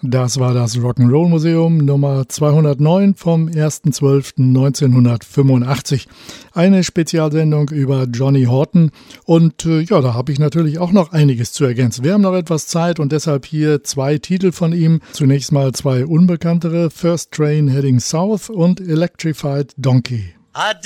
Das war das Rock'n'Roll Museum Nummer 209 vom 1.12.1985. Eine Spezialsendung über Johnny Horton. Und da habe ich natürlich auch noch einiges zu ergänzen. Wir haben noch etwas Zeit und deshalb hier 2 Titel von ihm. Zunächst mal 2 unbekanntere, First Train Heading South und Electrified Donkey.